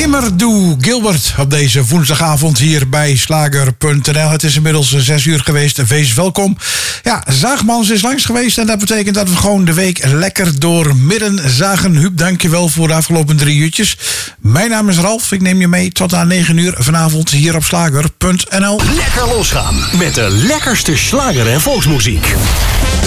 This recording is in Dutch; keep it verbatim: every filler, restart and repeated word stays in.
Immerdoe Gilbert op deze woensdagavond hier bij Slager punt n l. Het is inmiddels zes uur geweest. Wees welkom. Ja, Zaagmans is langs geweest en dat betekent dat we gewoon de week lekker door midden zagen. Huub, dankjewel voor de afgelopen drie uurtjes. Mijn naam is Ralf. Ik neem je mee tot aan negen uur vanavond hier op Slager punt n l. Lekker losgaan met de lekkerste slager en volksmuziek.